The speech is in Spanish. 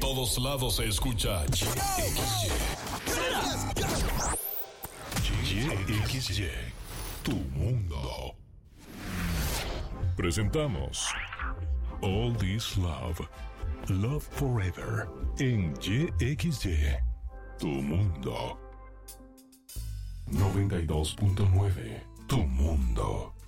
todos lados se escucha YXY, tu mundo. Presentamos All This Love, Love Forever, en YXY, tu mundo. 92.9, tu mundo.